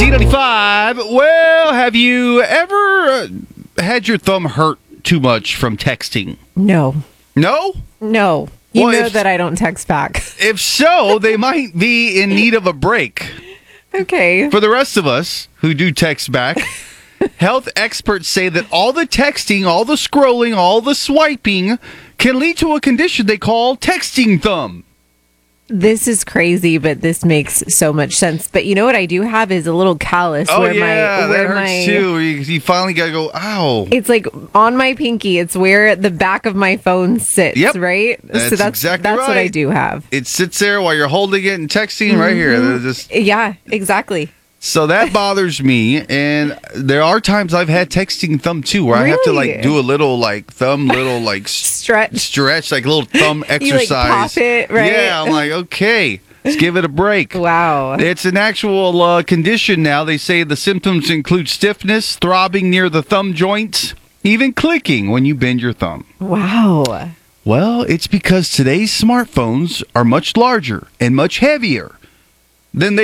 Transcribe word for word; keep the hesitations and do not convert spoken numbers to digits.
Z ninety-five. Well, have you ever had your thumb hurt too much from texting? No. No? No. You Well, know if- that I don't text back. If so, they might be in need of a break. Okay. For the rest of us who do text back, health experts say that all the texting, all the scrolling, all the swiping can lead to a condition they call texting thumb. This is crazy, but this makes so much sense. But you know what I do have is a little callus Oh, where yeah, my that where hurts my too. You, you finally got to go, ow. it's like on my pinky. It's where the back of my phone sits, Yep. right? That's so that's exactly that's what I right. do have. It sits there while you're holding it and texting right here. They're just Yeah, exactly. So that bothers me, and there are times I've had texting thumb too, where I have to Really? like do a little like thumb, little like s- Stretch. stretch, like a little thumb You, like, exercise. pop it, right? Yeah, I'm like, okay, let's give it a break. Wow. It's an actual uh, condition now. They say the symptoms include stiffness, throbbing near the thumb joints, even clicking when you bend your thumb. Wow. Well, it's because today's smartphones are much larger and much heavier than they